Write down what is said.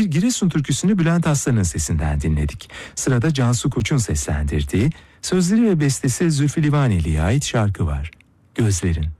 Giresun türküsünü Bülent Aslan'ın sesinden dinledik. Sırada Cansu Koç'un seslendirdiği, sözleri ve bestesi Zülfü Livaneli'ye ait şarkı var. Gözlerin.